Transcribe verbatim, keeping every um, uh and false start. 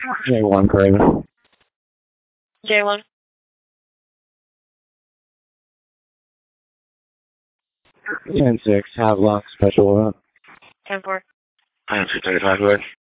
J one Craven. J one. ten six, Havelock, special event. ten four. I am two thirty-five, go ahead.